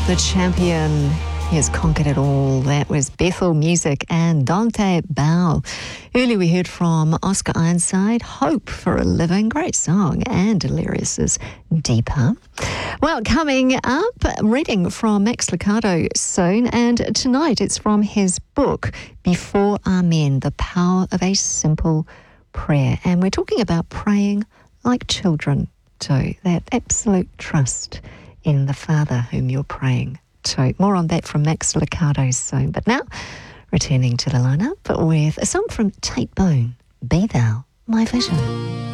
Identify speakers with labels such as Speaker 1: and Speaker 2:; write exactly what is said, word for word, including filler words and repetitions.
Speaker 1: The champion. He has conquered it all. That was Bethel Music and Dante Bow. Earlier we heard from Oscar Ironside, Hope for a Living. Great song. And Delirious' Deeper. Well, coming up, reading from Max Lucado soon. And tonight it's from his book, Before Amen, The Power of a Simple Prayer. And we're talking about praying like children too. That absolute trust in the Father whom you're praying to. More on that from Max Lucado soon. But now, returning to the lineup with a song from Tate Bone, Be Thou My Vision.